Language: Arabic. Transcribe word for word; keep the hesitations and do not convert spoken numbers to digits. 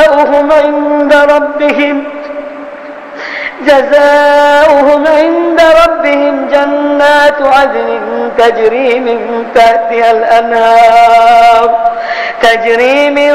جزاؤهم عند ربهم جزاؤهم عند ربهم جنات عدن تجري من تحتها الأنهار تجري من